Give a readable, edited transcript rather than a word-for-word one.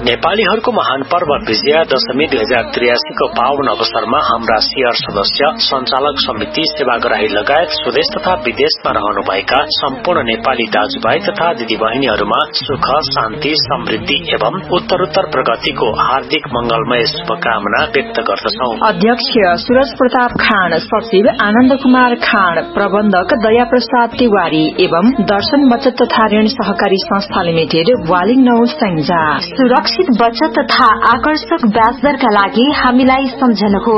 नेपालीहरूको महान पर्व विजया दशमी 2083 को पावन अवसरमा हाम्रा सिआर सदस्य, सञ्चालक समिति, सेवाग्राही लगायत स्वदेश तथा विदेशमा रहनुभएका सम्पूर्ण नेपाली दाजुभाइ तथा दिदीबहिनीहरूमा सुख, शान्ति, समृद्धि एवं उत्तरोत्तर प्रगतिको हार्दिक मंगलमय शुभकामना व्यक्त गर्दछौं। अध्यक्ष सूरज प्रताप खान, सचिव आनन्द कुमार खान, प्रबन्धक दया प्रसाद तिवारी एवं दर्शन बचत तथा ऋण सहकारी संस्था लिमिटेड वालिङ 9 सैंजा। सुरक्षित बचत तथा आकर्षक ब्याज दरका लागि हामीलाई सम्झनुहोस्